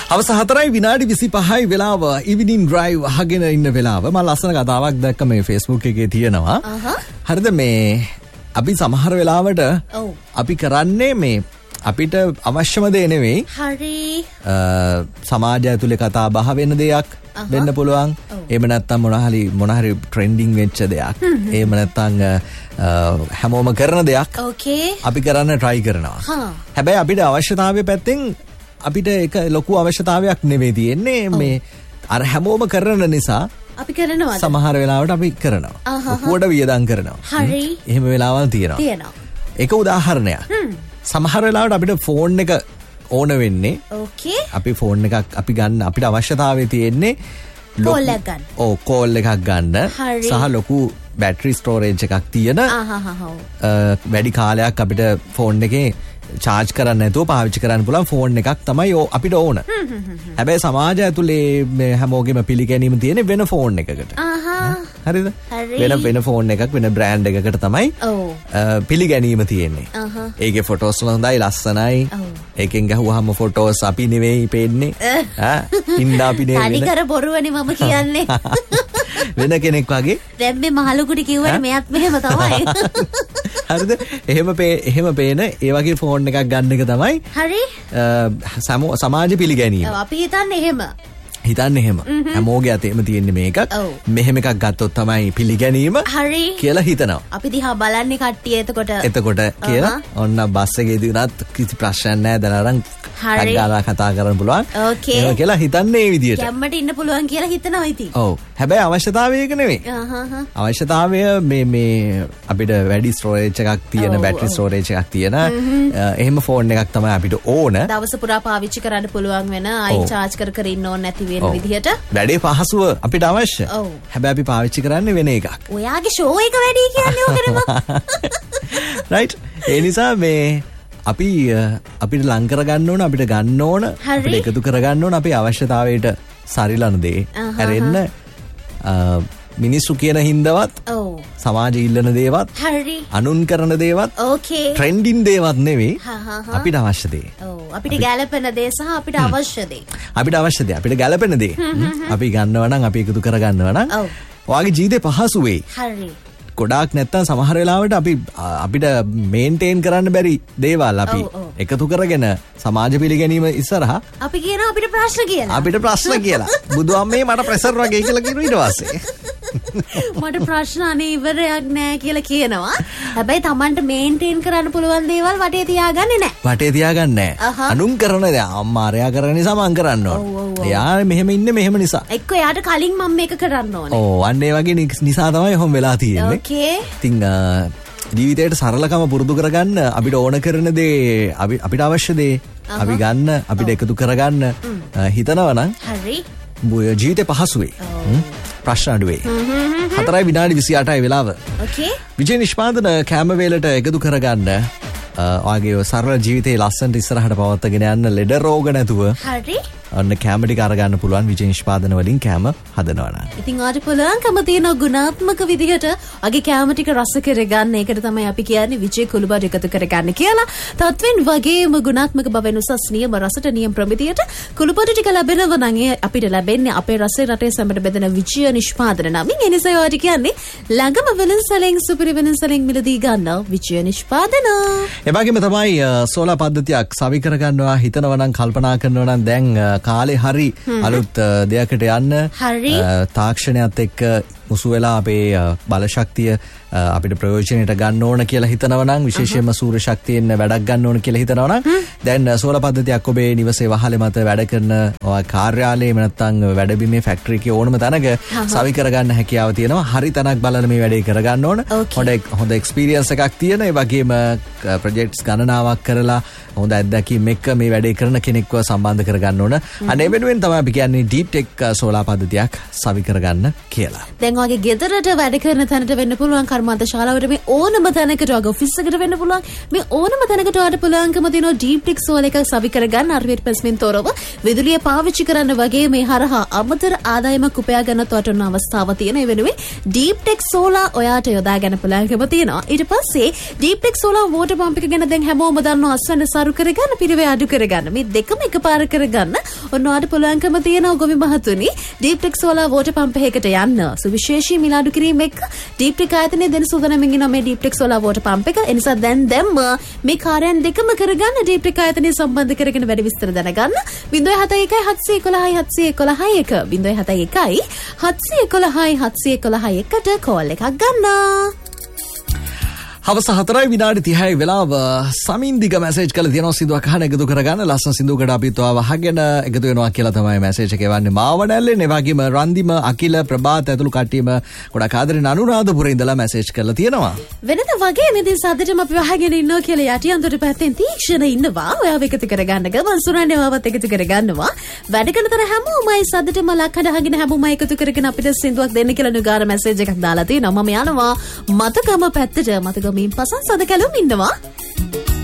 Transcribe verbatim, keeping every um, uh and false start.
අවස හතරයි විනාඩි විසිපහයි වෙලාව ඉවිනිං ඩ්‍රයිව් අහගෙන ඉන්න වෙලාව. මම ලස්සන කතාවක් දැක්ක මේ Facebook එකේ තියෙනවා. හරිද මේ අපි සමහර වෙලාවට අපි කරන්නේ මේ අපිට අවශ්‍යම දේ නෙවෙයි. හරි. සමාජය ඇතුලේ කතා බහ වෙන දෙයක් වෙන්න පුළුවන්. එහෙම නැත්නම් මොන හරි මොන හරි ට්‍රෙන්ඩින් වෙච්ච දෙයක්. එහෙම නැත්නම් හැමෝම කරන දෙයක්. ඕකේ. අපි කරන්න try කරනවා. හැබැයි අපිට අවශ්‍යතාවය පැත්තෙන් අපිට ඒක ලොකු අවශ්‍යතාවයක් නෙවෙයි තියෙන්නේ. මේ අර හැමෝම කරන නිසා අපි කරනවා. සමහර වෙලාවට අපි කරනවා. ලොකුවට වියදම් කරනවා. හරි. එහෙම වෙලාවල් තියෙනවා. තියෙනවා. ඒක උදාහරණයක්. සමහර වෙලාවට අපිට ෆෝන් එක ඕන වෙන්නේ. ඕකේ. අපි ෆෝන් එකක් අපි ගන්න අපිට අවශ්‍යතාවය තියෙන්නේ කෝල් එකක් ගන්න. ඔව් කෝල් එකක් ගන්න. සහ ලොකු බැටරි ස්ටෝරේජ් එකක් තියෙන. වැඩි කාලයක් අපිට ෆෝන් එකේ චාර්ජ් කරන්න නැතුව පාවිච්චි කරන්න පුළුවන් ෆෝන් එකක් තමයි අපිට ඕන. හැබැයි සමාජය ඇතුලේ මේ හැමෝගෙම පිළිගැනීම තියෙන්නේ වෙන ෆෝන් එකකට. හරිද? වෙන වෙන ෆෝන් එකක් වෙන බ්‍රෑන්ඩ් එකකට තමයි පිළිගැනීම තියෙන්නේ. ඒකේ ෆොටෝස් හොඳයි ලස්සනයි. ඒකෙන් ගහුවාම ෆොටෝස් අපි නෙවෙයි පේන්නේ. ආ ඉන්න අපි නෙවෙයි. තනි කර බොරුවනේ මම කියන්නේ. වෙන කෙනෙක් වගේ. දැන් මේ මහලුකුටි කිව්වට මෙයත් මෙහෙම තමයි. හරිද? එහෙම එහෙම පේන ඒ වගේ ෆෝන් එකක් ගන්න එක තමයි. හරි. සමාජ පිළිගැනීම. ඔව් අපි හිතන්නේ එහෙම. හිතන්නේ එහෙම. හැමෝගේ අතේම තියෙන්නේ මේකක්. මෙහෙම එකක් ගත්තොත් තමයි පිළිගැනීම. හරි. කියලා හිතනවා. අපි දිහා බලන්නේ කට්ටිය එතකොට. එතකොට කියලා ඔන්න බස් එකේදී උනත් කිසි ප්‍රශ්නයක් නැහැ. දැන් අරන් අග්ගාලා කතා කරන්න පුළුවන්. ඕකේ. ඒක කියලා හිතන්නේ මේ විදියට. කැම්මට ඉන්න පුළුවන් කියලා හිතනවා ඉතින්. ඔව්. හැබැයි අවශ්‍යතාවය ඒක නෙවෙයි. අවශ්‍යතාවය මේ මේ අපිට වැඩි ස්ටෝරේජ් එකක් තියෙන බැටරි ස්ටෝරේජ් එකක් තියෙන එහෙම ෆෝන් එකක් තමයි අපිට ඕන. දවස පුරා පාවිච්චි කරන්න පුළුවන් වෙන අයි චාර්ජ් කර කර ඉන්න ඕන නැති වෙන විදිහට. වැඩි පහසුව අපිට අවශ්‍ය. හැබැයි අපි පාවිච්චි කරන්නේ වෙන එකක්. ඔයාගේ ෂෝ එක වැඩි කියන්නේ ඕකනේ මම. රයිට්. ඒ නිසා මේ අපි අපිට ලං කර ගන්න ඕන අපිට ගන්න ඕන අපිට එකතු කර ගන්න ඕන අපේ අවශ්‍යතාවයට සරිලන දේ. හැරෙන්න මිනිස්සු කියන හින්දවත් සමාජ ඉල්ලන දේවත් අනුන් කරන දේවත් ට්‍රෙන්ඩින් දේවත් නෙවෙයි අපිට අවශ්‍ය දේ. අපිට ගැලපෙන දේ සහ අපිට අවශ්‍ය දේ. අපිට අවශ්‍ය දේ අපිට ගැලපෙන දේ අපි ගන්නවා නම් අපි එකතු කර ගන්නවා නම් ඔයාගේ ජීවිතේ පහසු වෙයි. හරි. ගොඩාක් නැත්තම් සමහර වෙලාවට අපි අපිට මේන්ටේන් කරන්න බැරි දේවල් අපි එකතු කරගෙන සමාජ පිළිගැනීම ඉස්සරහා අපි කියන අපිට ප්‍රශ්න කියලා. අපිට ප්‍රශ්න කියලා. බුදුහාමේ මට ප්‍රෙෂර් වගේ කියලා කියන ඊට පස්සේ. මට ප්‍රශ්න අනේ ඉවරයක් නෑ කියලා කියනවා. හැබැයි Tamanට මේන්ටේන් කරන්න පුළුවන් දේවල් වටේ තියාගන්නේ නෑ. වටේ තියාගන්නේ නෑ. අනුන් කරන දේ අම්මා අරයා කරන නිසා මං කරන්න ඕන. එයා මෙහෙම ඉන්නේ මෙහෙම නිසා. එක්ක එයාට කලින් මම මේක කරන්න ඕනේ. ඔව් අන්න ඒ වගේ නිසා තමයි ඔහොම වෙලා තියෙන්නේ. ඕකේ. ඉතින් ජීවිතයට සරලකම පුරුදු කරගන්න අපිට ඕන කරන දේ අපිට අවශ්‍ය දේ අපි ගන්න අපිට එකතු කරගන්න හිතනවා නම් හරි ජීවිතේ පහසු වෙයි. ප්‍රශ්න අඩු වෙයි. හතරයි විනාඩි විසිඅටයි වෙලාව. ඕකේ. විජේ නිෂ්පාදන කැම වේලට එකතු කරගන්න ඔයාගේ සරල ජීවිතේ ලස්සනට ඉස්සරහට පවත්වාගෙන යන්න ලෙඩ රෝග නැතුව. හරි. අන්න කැම ටික අරගන්න පුළුවන් විජේ නිෂ්පාදන වලින් කැම හදනවා නම්. ඉතින් ඔයාලට පුළුවන්කම තියෙන ගුණාත්මක විදිහට ඔයාගේ කැම ටික රස කරගන්න. ඒකට තමයි අපි කියන්නේ විජේ කුළුබඩ එකතු කරගන්න කියලා. තත්වෙන් වගේම ගුණාත්මක බවෙන් උසස් නියම රසට නියම ප්‍රමිතියට කුළුබඩ ටික ලැබෙනවා නම් ඒ අපිට ලැබෙන්නේ අපේ රසයේ රටේ සැමට බෙදෙන විජේ නිෂ්පාදන නමින්. ඒ නිසා ඔයාලට කියන්නේ ළඟම වෙළඳසැලෙන් සුපිරි වෙළඳසැලෙන් මිලදී ගන්න විජේ නිෂ්පාදන. ඒ වගේම තමයි සෝලා පද්ධතියක් සවි කරගන්නවා හිතනවා නම් කල්පනා කරනවා නම් දැන් කාලේ හරි අලුත් දෙයකට යන්න තාක්ෂණයත් එක්ක මුසු වෙලා අපේ බලශක්තිය අපිට ප්‍රයෝජනයට ගන්න ඕන කියලා හිතනවා නම් විශේෂයෙන්ම සූර්ය ශක්තියෙන් වැඩක් ගන්න ඕන කියලා හිතනවා නම් දැන් සෝලාර් පද්ධතියක් ඔබේ නිවසේ වහලේ මත වැඩ කරන කාර්යාලයේ නැත්නම් වැඩබිමේ ෆැක්ටරි එකේ ඕනම තැනක සවි කරගන්න හැකියාව තියෙනවා. හරි තැනක් බලලා මේ වැඩේ කරගන්න ඕන. හොඳ හොඳ එක්ස්පීරියන්ස් එකක් තියෙන. ඒ වගේම ප්‍රොජෙක්ට්ස් ගණනාවක් කරලා හොඳ අත්දැකීම් එක්ක මේ වැඩේ කරන කෙනෙක්ව සම්බන්ධ කරගන්න ඕන. අනේ වෙනුවෙන් තමයි අපි කියන්නේ ඩීප් ටෙක් සෝලාර් පද්ධතියක් සවි කරගන්න කියලා. දැන් ඔයගේ ගෙදරට වැඩ කරන තැනට වෙන්න පුළුවන් කර්මාන්ත ශාලාවට මේ ඕනම තැනකට ඔයගේ ඔෆිස් එකට වෙන්න පුළුවන්. මේ ඕනම තැනකට ඔයාලට පුළුවන්කම තියෙනවා ඩීප් ටෙක් සෝලාර් එකක් සවි කරගන්න අරවිත් පස්මින් තොරව විදුලිය පාවිච්චි කරන්න වගේ මේ හරහා අමතර ආදායමක් උපයා ගන්නත් ඔයාලට උන අවස්ථාවක් තියෙන. ඒ වෙනුවෙන් ඩීප් ටෙක් සෝලාර් ඔයාලට යොදා ගන්න පුළුවන්කම තියෙනවා. ඊට පස්සේ deep tech solar water pump එක ගැන දැන් හැමෝම දන්නවා අස්වැන්න සරු කරගන්න පිරිවේ අඩු කරගන්න මේ දෙකම එකපාර කරගන්න ඔන්නවාට පුළුවන්කම තියෙනවා ගොවි මහතුනි deep tech solar water pump එකකට යන්න. සුවිශේෂී මිලාඩු කිරීම එක්ක ඩීප් ටෙක් ආයතනයේ දෙන සූදානම්ින් ඉනවා මේ deep tech solar water pump එක. ඒ නිසා දැන් දැම්ම මේ කාර්යයන් දෙකම කරගන්න ඩීප් ටෙක් ආයතනයේ සම්බන්ධ කරගෙන වැඩි විස්තර දැනගන්න. zero seven one one seven one one seven one one one zero seven one one seven one one seven one one එකට කෝල් එකක් ගන්න. හවස හතරයි විනාඩි තිහයි වෙලාව සමින් දිග මැසේජ් කළ තියෙනවා සින්දුවක් අහන එකතු කරගන්න ලස්සන සින්දුවකට අපිත් ඔයාව අහගෙන එකතු වෙනවා කියලා තමයි මැසේජ් එක එවන්නේ මාවනැල්ලෙන්. ඒ වගේම රන්දිම අකිල ප්‍රභාත් ඇතුළු කට්ටියම ගොඩක් ආදරෙන් අනුරාධපුරේ ඉඳලා මැසේජ් කරලා තියෙනවා. වෙනද වගේ මේ සද්දෙටම අපි වහගෙන ඉන්නවා කියලා යටි අන්තර පැත්තෙන් තීක්ෂණ ඉන්නවා. ඔයාව එකතු කරගන්න ගමන් සුරන්නේ ඔයාවත් එකතු කරගන්නවා. වැඩ කරනතර හැමෝමයි සද්දෙටම ලක්කඩ අහගෙන හැමෝම එකතු කරගෙන අපිට සින්දුවක් දෙන්න කියලා නුගාර මැසේජ් එකක් දාලා තියෙනවා. මම යනවා මතගම පැත්තට මතගම මින් පසන් සද කැලුම් ඉන්නවා.